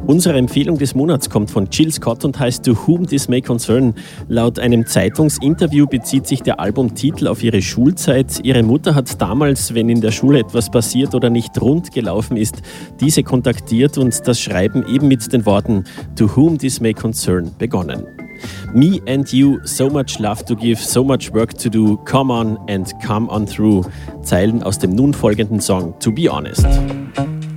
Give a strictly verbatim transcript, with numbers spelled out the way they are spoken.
Unsere Empfehlung des Monats kommt von Jill Scott und heißt To Whom This May Concern. Laut einem Zeitungsinterview bezieht sich der Albumtitel auf ihre Schulzeit. Ihre Mutter hat damals, wenn in der Schule etwas passiert oder nicht rund gelaufen ist, diese kontaktiert und das Schreiben eben mit den Worten To Whom This May Concern begonnen. Me and you, so much love to give, so much work to do, come on and come on through. Zeilen aus dem nun folgenden Song To Be Honest.